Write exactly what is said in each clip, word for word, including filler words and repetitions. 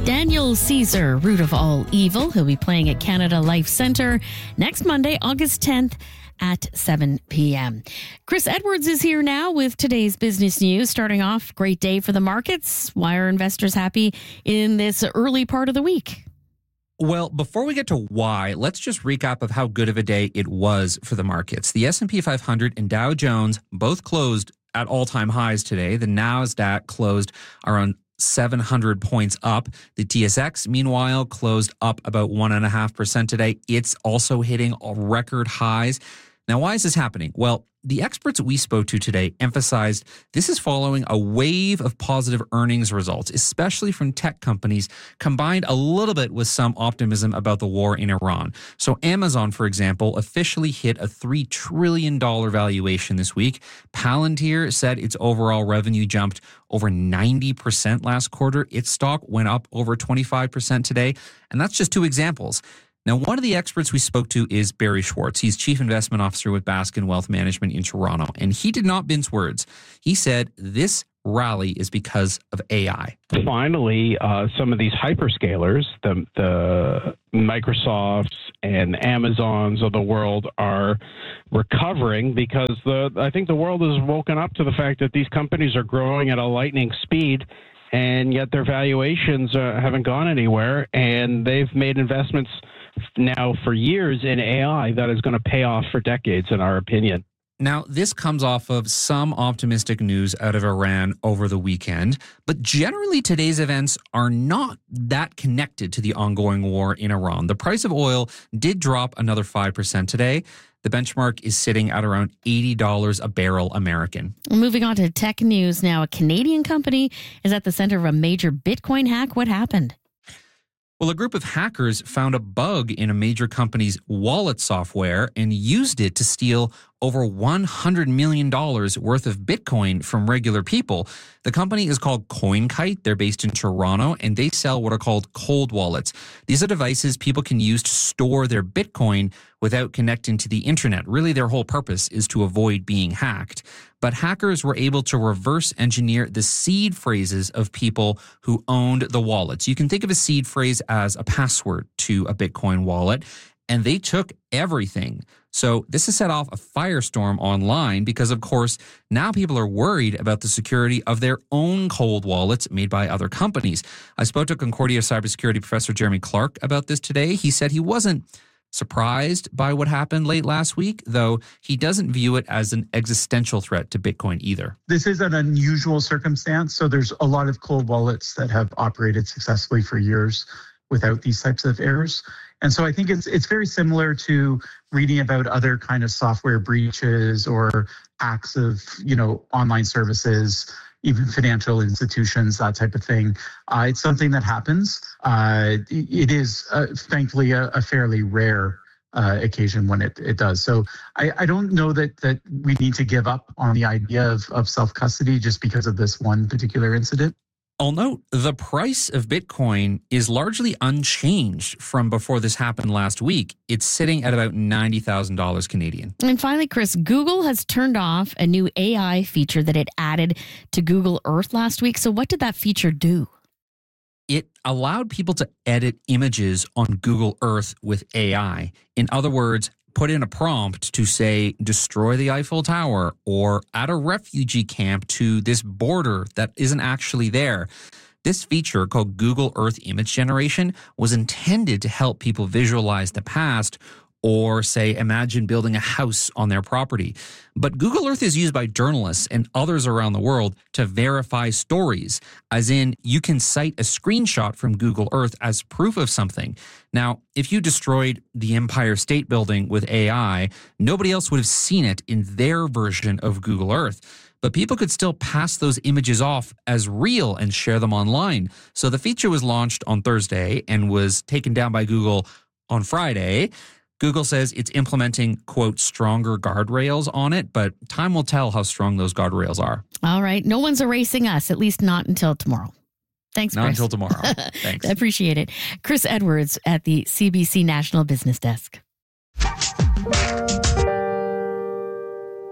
Daniel Caesar, root of all evil. He'll be playing at Canada Life Centre next Monday, August tenth at seven p.m. Chris Edwards is here now with today's business news. Starting off, great day for the markets. Why are investors happy in this early part of the week? Well, before we get to why, let's just recap of how good of a day it was for the markets. The S and P five hundred and Dow Jones both closed at all-time highs today. The NASDAQ closed around seven hundred points up. The T S X, meanwhile, closed up about one point five percent today. It's also hitting record highs. Now, why is this happening? Well, the experts we spoke to today emphasized this is following a wave of positive earnings results, especially from tech companies, combined a little bit with some optimism about the war in Iran. So Amazon, for example, officially hit a three trillion dollars valuation this week. Palantir said its overall revenue jumped over ninety percent last quarter. Its stock went up over twenty-five percent today. And that's just two examples. Now, one of the experts we spoke to is Barry Schwartz. He's Chief Investment Officer with Baskin Wealth Management in Toronto, and he did not mince words. He said this rally is because of A I. Finally, uh, some of these hyperscalers, the, the Microsofts and Amazons of the world, are recovering because the I think the world has woken up to the fact that these companies are growing at a lightning speed, and yet their valuations uh, haven't gone anywhere, and they've made investments now for years in A I that is going to pay off for decades, in our opinion. Now, this comes off of some optimistic news out of Iran over the weekend, but generally today's events are not that connected to the ongoing war in Iran. The price of oil did drop another five percent today. The benchmark is sitting at around eighty dollars a barrel American. Moving on to tech news now. A Canadian company is at the center of a major Bitcoin hack. What happened? Well, a group of hackers found a bug in a major company's wallet software and used it to steal over one hundred million dollars worth of Bitcoin from regular people. The company is called CoinKite. They're based in Toronto, and they sell what are called cold wallets. These are devices people can use to store their Bitcoin without connecting to the internet. Really, their whole purpose is to avoid being hacked. But hackers were able to reverse engineer the seed phrases of people who owned the wallets. You can think of a seed phrase as a password to a Bitcoin wallet, and they took everything. So this has set off a firestorm online because, of course, now people are worried about the security of their own cold wallets made by other companies. I spoke to Concordia cybersecurity professor Jeremy Clark about this today. He said he wasn't surprised by what happened late last week, though he doesn't view it as an existential threat to Bitcoin either. This is an unusual circumstance. So there's a lot of cold wallets that have operated successfully for years without these types of errors. And so I think it's it's very similar to reading about other kind of software breaches or hacks of, you know, online services, even financial institutions, that type of thing. Uh, it's something that happens. Uh, it is, uh, thankfully, a, a fairly rare uh, occasion when it, it does. So I, I don't know that that we need to give up on the idea of, of self-custody just because of this one particular incident. I'll note the price of Bitcoin is largely unchanged from before this happened last week. It's sitting at about ninety thousand dollars Canadian. And finally, Chris, Google has turned off a new A I feature that it added to Google Earth last week. So what did that feature do? It allowed people to edit images on Google Earth with A I. In other words, put in a prompt to say, destroy the Eiffel Tower or add a refugee camp to this border that isn't actually there. This feature, called Google Earth Image Generation, was intended to help people visualize the past or, say, imagine building a house on their property. But Google Earth is used by journalists and others around the world to verify stories, as in you can cite a screenshot from Google Earth as proof of something. Now, if you destroyed the Empire State Building with A I, nobody else would have seen it in their version of Google Earth. But people could still pass those images off as real and share them online. So the feature was launched on Thursday and was taken down by Google on Friday. Google says it's implementing, quote, stronger guardrails on it, but time will tell how strong those guardrails are. All right. No one's erasing us, at least not until tomorrow. Thanks, Not Chris. until tomorrow. Thanks. I appreciate it. Chris Edwards at the C B C National Business Desk.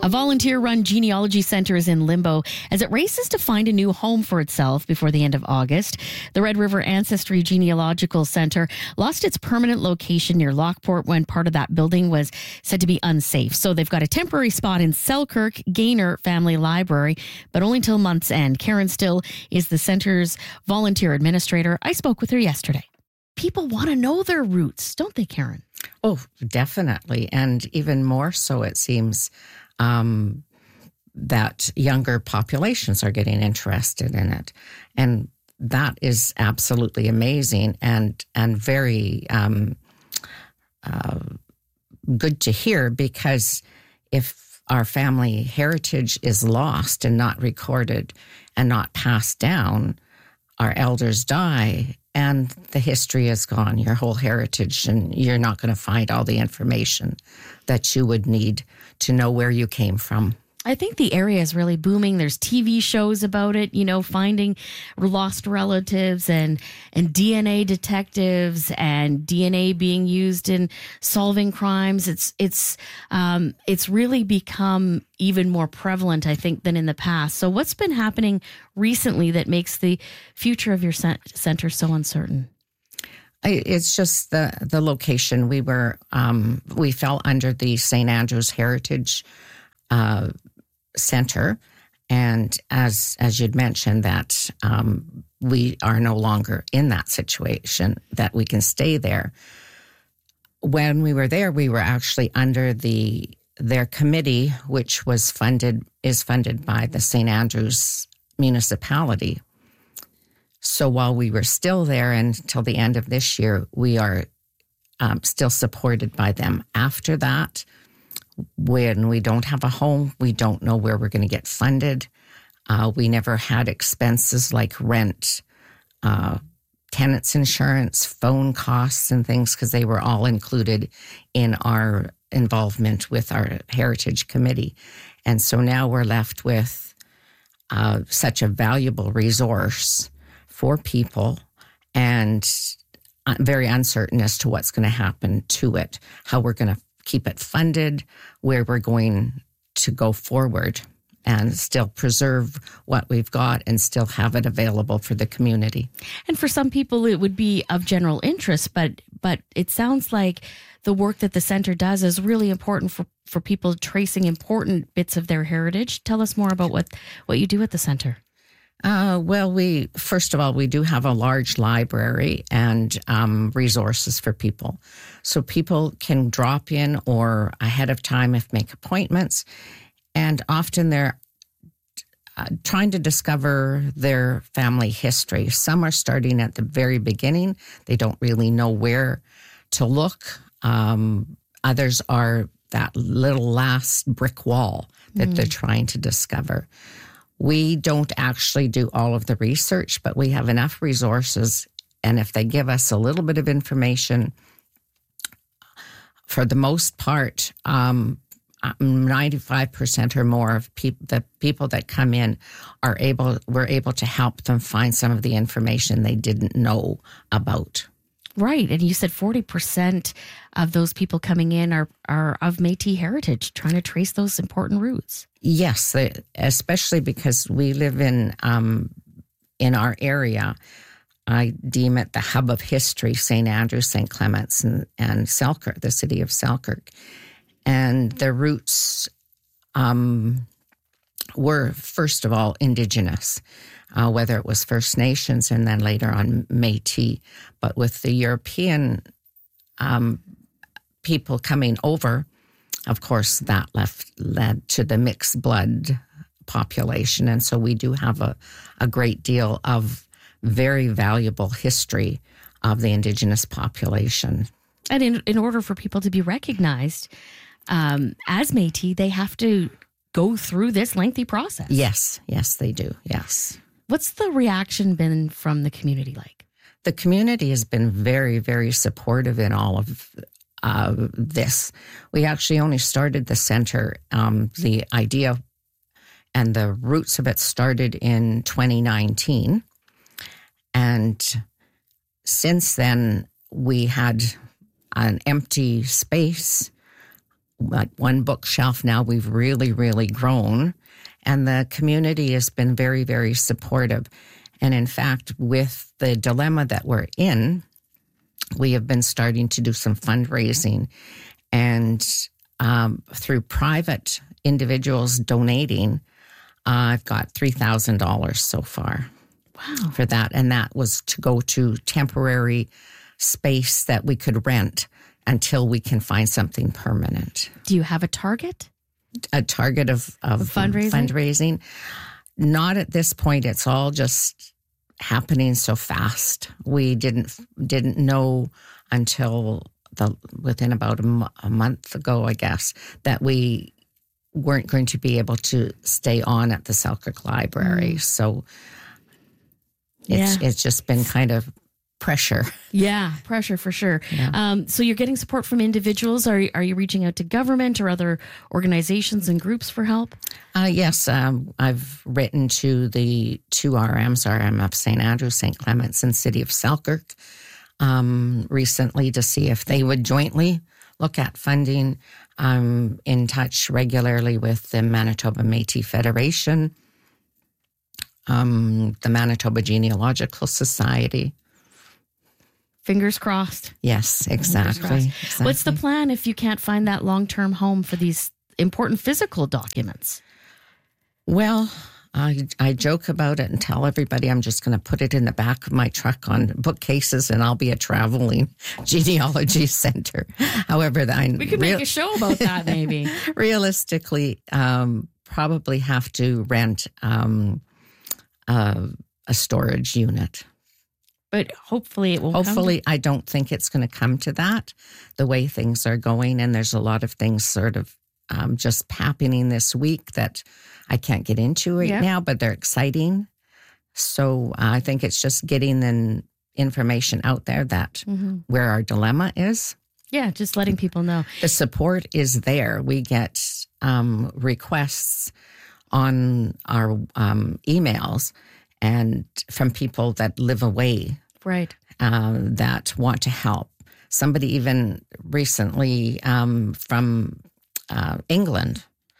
A volunteer-run genealogy center is in limbo as it races to find a new home for itself before the end of August. The Red River Ancestry Genealogical Center lost its permanent location near Lockport when part of that building was said to be unsafe. So they've got a temporary spot in Selkirk Gaynor Family Library, but only till month's end. Karen Still is the center's volunteer administrator. I spoke with her yesterday. People want to know their roots, don't they, Karen? Oh, definitely. And even more so, it seems um, that younger populations are getting interested in it. And that is absolutely amazing and, and very um, uh, good to hear, because if our family heritage is lost and not recorded and not passed down, our elders die and the history is gone, your whole heritage, and you're not going to find all the information that you would need to know where you came from. I think the area is really booming. There's T V shows about it, you know, finding lost relatives and and D N A detectives and D N A being used in solving crimes. It's it's um, it's really become even more prevalent, I think, than in the past. So what's been happening recently that makes the future of your center so uncertain? It's just the the location. We were um, we fell under the Saint Andrew's Heritage Uh, Center, and as as you'd mentioned, that um, we are no longer in that situation that we can stay there. When we were there, we were actually under the their committee, which was funded is funded by the Saint Andrew's municipality. So while we were still there until the end of this year, we are um, still supported by them. After that, when we don't have a home, we don't know where we're going to get funded. Uh, we never had expenses like rent, uh, tenants insurance, phone costs and things, because they were all included in our involvement with our Heritage Committee. And so now we're left with uh, such a valuable resource for people, and very uncertain as to what's going to happen to it, how we're going to keep it funded, where we're going to go forward and still preserve what we've got and still have it available for the community. And for some people, it would be of general interest, but but it sounds like the work that the center does is really important for, for people tracing important bits of their heritage. Tell us more about what, what you do at the center. Uh, well, we first of all, we do have a large library and um, resources for people. So people can drop in or ahead of time if make appointments. And often they're uh, trying to discover their family history. Some are starting at the very beginning. They don't really know where to look. Um, others are that little last brick wall that mm. they're trying to discover. We don't actually do all of the research, but we have enough resources. And if they give us a little bit of information, for the most part, um, ninety-five percent or more of peop- the people that come in are able, we're able to help them find some of the information they didn't know about. Right. And you said forty percent of those people coming in are, are of Métis heritage, trying to trace those important roots. Yes, they, especially because we live in um, in our area. I deem it the hub of history, Saint Andrews, Saint Clements, and, and Selkirk, the city of Selkirk. And the roots um, were, first of all, Indigenous, uh, whether it was First Nations and then later on Métis. But with the European um, people coming over, of course, that left led to the mixed blood population. And so we do have a, a great deal of very valuable history of the Indigenous population. And in, in order for people to be recognized um, as Métis, they have to go through this lengthy process. Yes, yes, they do, yes. What's the reaction been from the community like? The community has been very, very supportive in all of uh, this. We actually only started the center, um, the idea and the roots of it started in twenty nineteen. And since then, we had an empty space like one bookshelf. Now we've really, really grown, and the community has been very, very supportive. And in fact, with the dilemma that we're in, we have been starting to do some fundraising, and um, through private individuals donating, uh, I've got three thousand dollars so far. Wow. For that. And that was to go to temporary space that we could rent until we can find something permanent. Do you have a target? A target of, of, Of fundraising? fundraising? Not at this point. It's all just happening so fast. We didn't didn't know until the within about a, mo- a month ago, I guess, that we weren't going to be able to stay on at the Selkirk Library. Mm. So it's Yeah. it's just been kind of pressure. Yeah, pressure for sure. Yeah. Um, so you're getting support from individuals. Are you, are you reaching out to government or other organizations and groups for help? Uh, yes, um, I've written to the two R Ms, R M of Saint Andrews, Saint Clements, and City of Selkirk um, recently to see if they would jointly look at funding. I'm in touch regularly with the Manitoba Métis Federation, um, the Manitoba Genealogical Society. Fingers crossed. Yes, exactly. crossed. exactly. What's the plan if you can't find that long-term home for these important physical documents? Well, I, I joke about it and tell everybody I'm just going to put it in the back of my truck on bookcases and I'll be a traveling genealogy center. However, I We could real, make a show about that maybe. realistically um, probably have to rent um, uh, a storage unit. But hopefully it will Hopefully, I don't think it's going to come to that, the way things are going. And there's a lot of things sort of um, just happening this week that I can't get into right Yeah. now, but they're exciting. So uh, I think it's just getting the information out there that Mm-hmm. where our dilemma is. Yeah, just letting people know. The support is there. We get um, requests on our um, emails and from people that live away. Right. Uh, that want to help. Somebody even recently um, from uh, England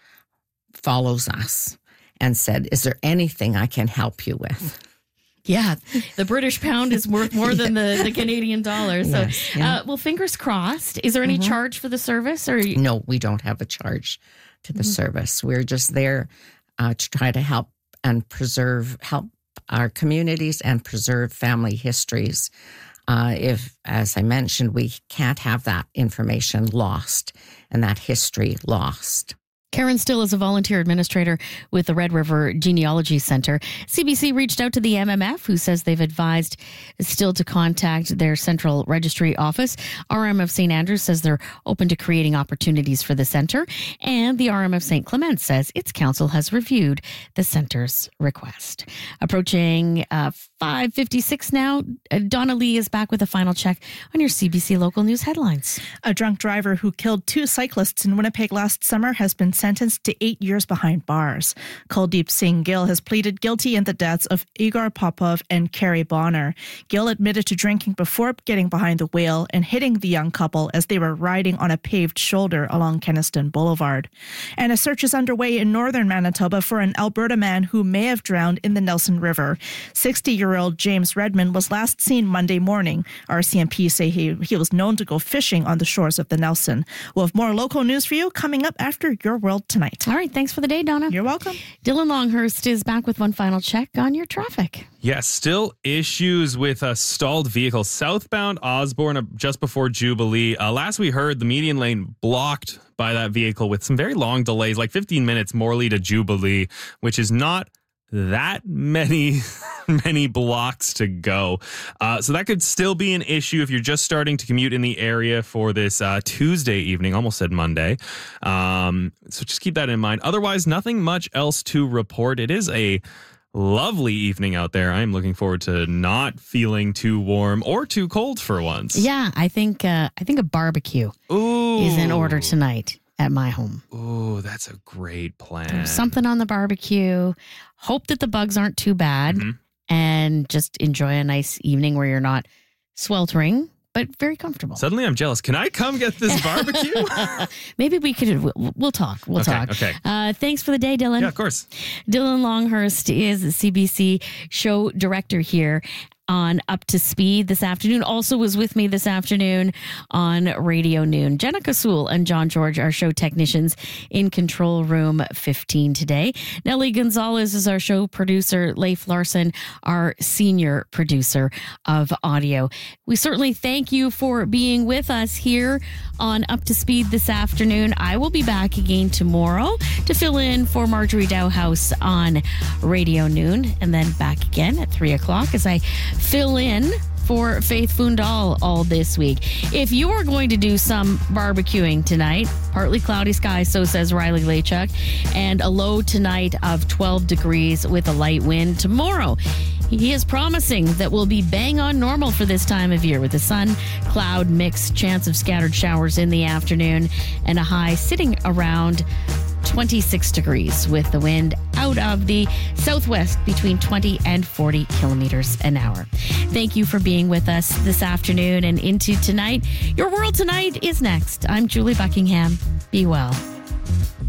follows us and said, is there anything I can help you with? Yeah, the British pound is worth more than the, the Canadian dollar. So, Yes, yeah. uh, well, fingers crossed. Is there any Mhm. charge for the service? Or you, No, we don't have a charge to the Mhm. service. We're just there uh, to try to help and preserve, help our communities and preserve family histories. Uh, if, as I mentioned, we can't have that information lost and that history lost. Karen Still is a volunteer administrator with the Red River Genealogy Center. C B C reached out to the M M F, who says they've advised Still to contact their central registry office. R M of Saint Andrews says they're open to creating opportunities for the center. And the R M of Saint Clement says its council has reviewed the center's request. Approaching uh, five fifty-six now, uh, Donna Lee is back with a final check on your C B C local news headlines. A drunk driver who killed two cyclists in Winnipeg last summer has been sentenced to eight years behind bars. Kuldeep Singh Gill has pleaded guilty in the deaths of Igor Popov and Carrie Bonner. Gill admitted to drinking before getting behind the wheel and hitting the young couple as they were riding on a paved shoulder along Kenniston Boulevard. And a search is underway in northern Manitoba for an Alberta man who may have drowned in the Nelson River. sixty-year-old James Redmond was last seen Monday morning. R C M P say he, he was known to go fishing on the shores of the Nelson. We'll have more local news for you coming up after Your World Tonight. All right, thanks for the day, Donna. You're welcome. Dylan Longhurst is back with one final check on your traffic. Yes, still issues with a stalled vehicle southbound Osborne uh, just before Jubilee. Uh, last we heard, the median lane blocked by that vehicle with some very long delays, like fifteen minutes Morley to Jubilee, which is not that many many blocks to go. Uh, so that could still be an issue if you're just starting to commute in the area for this uh, Tuesday evening. Almost said Monday. Um, so just keep that in mind. Otherwise, nothing much else to report. It is a lovely evening out there. I'm looking forward to not feeling too warm or too cold for once. Yeah, I think uh, I think a barbecue Ooh. is in order tonight at my home. Ooh, that's a great plan. There's something on the barbecue. Hope that the bugs aren't too bad, Mhm. and just enjoy a nice evening where you're not sweltering but very comfortable. Suddenly I'm jealous. Can I come get this barbecue? Maybe we could, we'll, we'll talk. We'll okay, talk. Okay. Uh, thanks for the day, Dylan. Yeah, of course. Dylan Longhurst is the C B C show director here on Up to Speed this afternoon. Also was with me this afternoon on Radio Noon. Jenna Kasul and John George are show technicians in Control Room fifteen today. Nellie Gonzalez is our show producer. Leif Larson, our senior producer of audio. We certainly thank you for being with us here on Up to Speed this afternoon. I will be back again tomorrow to fill in for Marjorie Dowhouse on Radio Noon, and then back again at three o'clock as I fill in for Faith Fundal all this week. If you are going to do some barbecuing tonight, partly cloudy skies, so says Riley Lachuk, and a low tonight of twelve degrees with a light wind. Tomorrow, he is promising that we'll be bang on normal for this time of year with the sun, cloud mix, chance of scattered showers in the afternoon, and a high sitting around twenty-six degrees with the wind out of the southwest between twenty and forty kilometers an hour. Thank you for being with us this afternoon and into tonight. Your World Tonight is next. I'm Julie Buckingham. Be well.